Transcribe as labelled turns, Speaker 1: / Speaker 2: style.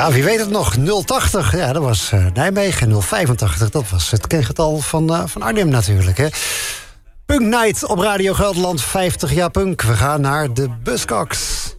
Speaker 1: Ja, wie weet het nog. 080, ja, dat was Nijmegen. 085, dat was het kengetal van Arnhem natuurlijk. Hè. Punk Night op Radio Gelderland, 50 jaar punk. We gaan naar de Buzzcocks.